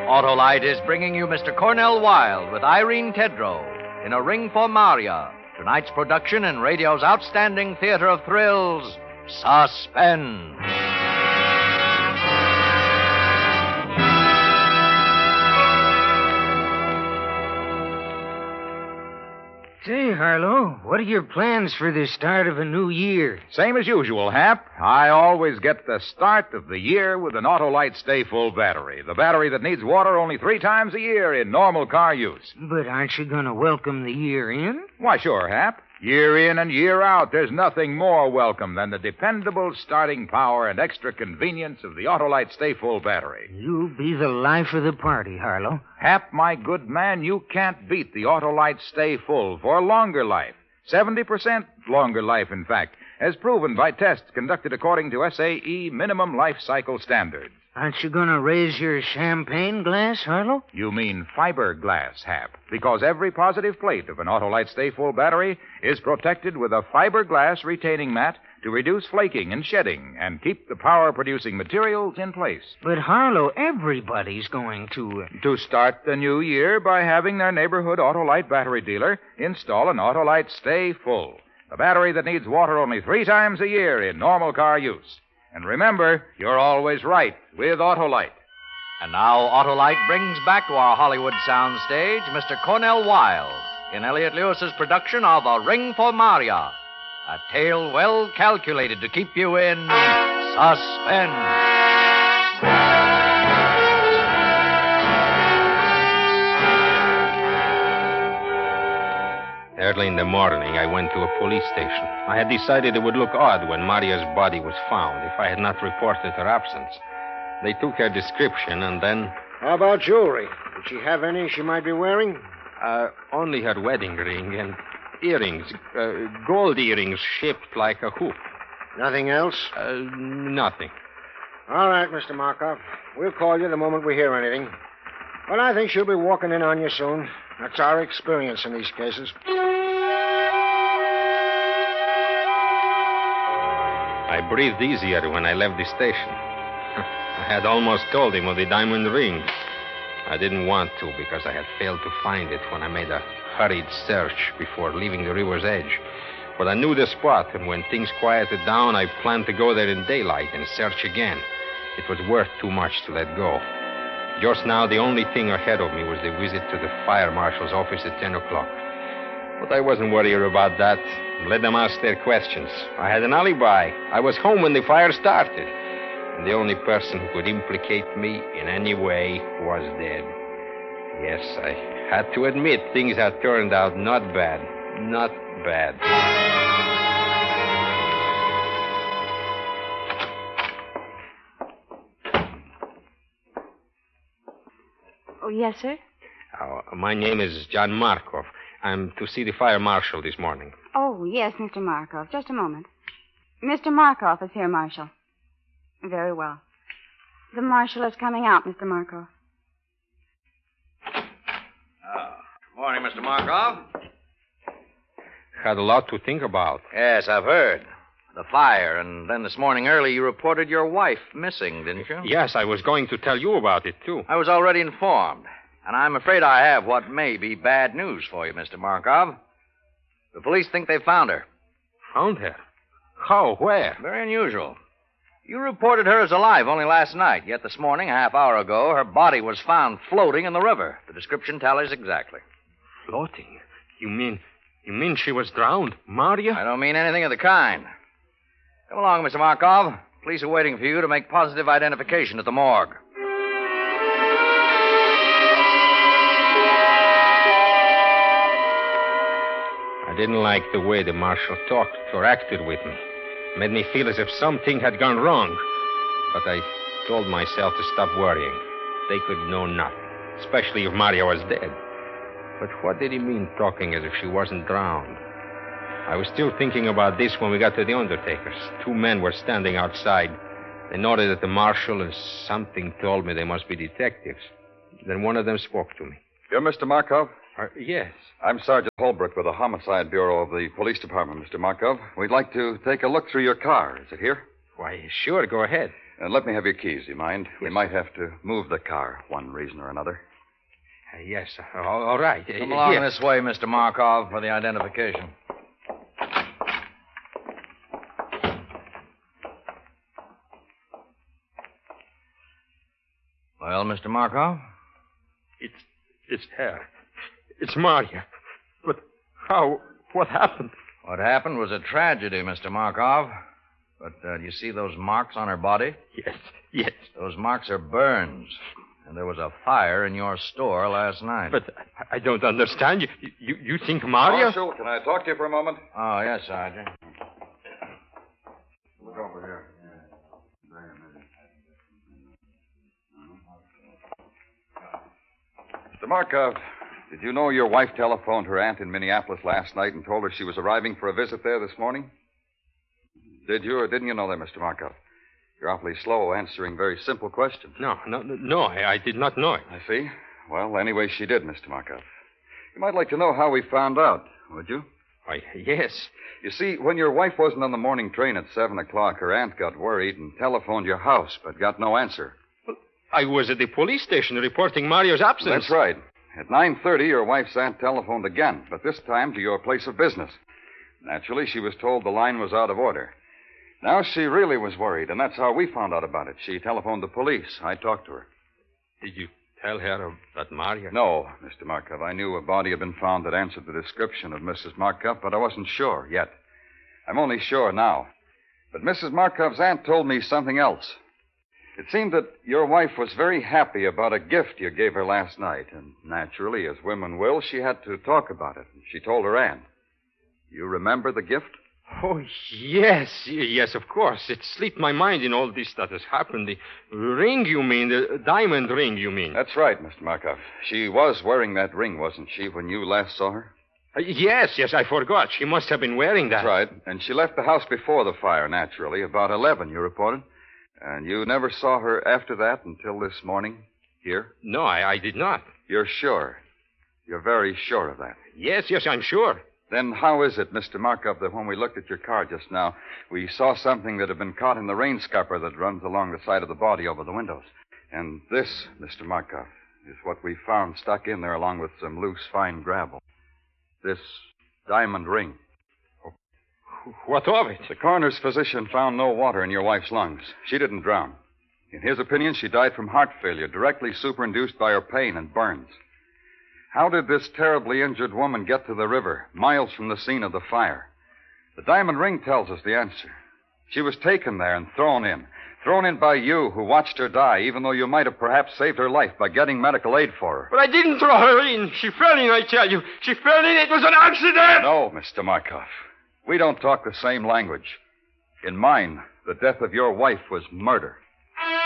Autolite is bringing you Mr. Cornell Wilde with Irene Tedrow in A Ring for Maria, tonight's production in radio's outstanding theater of thrills, Suspense. Say, Harlow, what are your plans for the start of a new year? Same as usual, Hap. I always get the start of the year with an Autolite Stay Full battery. The battery that needs water only 3 times a year in normal car use. But aren't you going to welcome the year in? Why, sure, Hap. Year in and year out, there's nothing more welcome than the dependable starting power and extra convenience of the Autolite Stay Full battery. You'll be the life of the party, Harlow. Hap, my good man, you can't beat the Autolite Stay Full for longer life. 70% longer life, in fact, as proven by tests conducted according to SAE minimum life cycle standards. Aren't you going to raise your champagne glass, Harlow? You mean fiberglass, Hap, because every positive plate of an Autolite Stay Full battery is protected with a fiberglass retaining mat to reduce flaking and shedding and keep the power-producing materials in place. But, Harlow, everybody's going to... To start the new year by having their neighborhood Autolite battery dealer install an Autolite Stay Full, a battery that needs water only 3 times a year in normal car use. And remember, you're always right with Autolite. And now Autolite brings back to our Hollywood soundstage Mr. Cornell Wilde in Elliot Lewis's production of A Ring for Maria, a tale well calculated to keep you in suspense. Early in the morning, I went to a police station. I had decided it would look odd when Maria's body was found if I had not reported her absence. They took her description and then... How about jewelry? Did she have any she might be wearing? Only her wedding ring and earrings, gold earrings shaped like a hoop. Nothing else? Nothing. All right, Mr. Markov. We'll call you the moment we hear anything. But I think she'll be walking in on you soon. That's our experience in these cases. I breathed easier when I left the station. I had almost told him of the diamond ring. I didn't want to because I had failed to find it when I made a hurried search before leaving the river's edge. But I knew the spot, and when things quieted down, I planned to go there in daylight and search again. It was worth too much to let go. Just now, the only thing ahead of me was the visit to the fire marshal's office at 10 o'clock. But I wasn't worried about that. Let them ask their questions. I had an alibi. I was home when the fire started. And the only person who could implicate me in any way was dead. Yes, I had to admit things had turned out not bad. Not bad. Oh, yes, sir? My name is John Markov. I'm to see the fire marshal this morning. Oh, yes, Mr. Markov. Just a moment. Mr. Markov is here, Marshal. Very well. The marshal is coming out, Mr. Markov. Good morning, Mr. Markov. Had a lot to think about. Yes, I've heard. The fire, and then this morning early you reported your wife missing, didn't you? Yes, I was going to tell you about it, too. I was already informed, and I'm afraid I have what may be bad news for you, Mr. Markov. The police think they found her. Found her? How? Where? Very unusual. You reported her as alive only last night, yet this morning, a half hour ago, her body was found floating in the river. The description tallies exactly. Floating? You mean she was drowned? Maria? I don't mean anything of the kind. Come along, Mr. Markov. Police are waiting for you to make positive identification at the morgue. I didn't like the way the marshal talked or acted with me. Made me feel as if something had gone wrong. But I told myself to stop worrying. They could know nothing, especially if Maria was dead. But what did he mean talking as if she wasn't drowned? I was still thinking about this when we got to the undertaker's. 2 men were standing outside. They nodded at the marshal, and something told me they must be detectives. Then one of them spoke to me. You're Mr. Markov? Yes. I'm Sergeant Holbrook with the Homicide Bureau of the Police Department, Mr. Markov. We'd like to take a look through your car. Is it here? Why, sure, go ahead. Let me have your keys, you mind? We might have to move the car, one reason or another. Yes, all right. Come along here. this way, Mr. Markov, for the identification. Well, Mr. Markov? It's her. It's Maria. But how? What happened? What happened was a tragedy, Mr. Markov. But do you see those marks on her body? Yes. Those marks are burns. And there was a fire in your store last night. But I don't understand. You think Maria? Marshal, can I talk to you for a moment? Oh, yes, Sergeant. Look over here. Mr. Markov, did you know your wife telephoned her aunt in Minneapolis last night and told her she was arriving for a visit there this morning? Did you or didn't you know that, Mr. Markov? You're awfully slow answering very simple questions. No, I did not know it. I see. Well, anyway, she did, Mr. Markov. You might like to know how we found out, would you? Why, yes. You see, when your wife wasn't on the morning train at 7 o'clock, her aunt got worried and telephoned your house, but got no answer. I was at the police station reporting Maria's absence. That's right. At 9:30, your wife's aunt telephoned again, but this time to your place of business. Naturally, she was told the line was out of order. Now she really was worried, and that's how we found out about it. She telephoned the police. I talked to her. Did you tell her about Maria? No, Mr. Markov. I knew a body had been found that answered the description of Mrs. Markov, but I wasn't sure yet. I'm only sure now. But Mrs. Markov's aunt told me something else. It seemed that your wife was very happy about a gift you gave her last night, and naturally, as women will, she had to talk about it. She told her aunt. You remember the gift? Oh, yes, of course. It slipped my mind in all this that has happened. The ring, you mean? The diamond ring, you mean? That's right, Mr. Markov. She was wearing that ring, wasn't she, when you last saw her? Yes, I forgot. She must have been wearing that. That's right. And she left the house before the fire, naturally, about 11, you reported. And you never saw her after that until this morning here? No, I did not. You're sure? You're very sure of that? Yes, I'm sure. Then how is it, Mr. Markov, that when we looked at your car just now, we saw something that had been caught in the rain scupper that runs along the side of the body over the windows? And this, Mr. Markov, is what we found stuck in there along with some loose, fine gravel. This diamond ring. What of it? The coroner's physician found no water in your wife's lungs. She didn't drown. In his opinion, she died from heart failure, directly superinduced by her pain and burns. How did this terribly injured woman get to the river, miles from the scene of the fire? The diamond ring tells us the answer. She was taken there and thrown in. Thrown in by you, who watched her die, even though you might have perhaps saved her life by getting medical aid for her. But I didn't throw her in. She fell in, I tell you. She fell in. It was an accident. No, Mr. Markov. We don't talk the same language. In mine, the death of your wife was murder.